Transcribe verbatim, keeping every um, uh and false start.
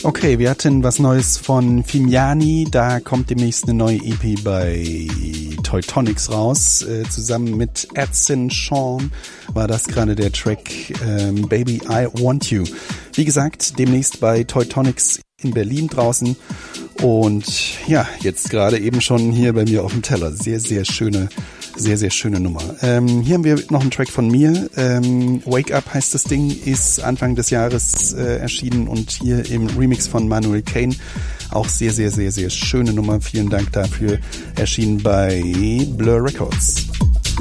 Okay, wir hatten was Neues von Fimiani. Da kommt demnächst eine neue E P bei Teutonics raus. Äh, zusammen mit Edson Sean war das gerade der Track ähm, Baby I Want You. Wie gesagt, demnächst bei Teutonics in Berlin draußen. Und ja, jetzt gerade eben schon hier bei mir auf dem Teller. Sehr, sehr schöne, sehr, sehr schöne Nummer. Ähm, hier haben wir noch einen Track von mir. Ähm, Wake Up heißt das Ding, ist Anfang des Jahres äh, erschienen und hier im Remix von Manuel Kane. Auch sehr, sehr, sehr, sehr schöne Nummer. Vielen Dank dafür. Erschienen bei Blur Records.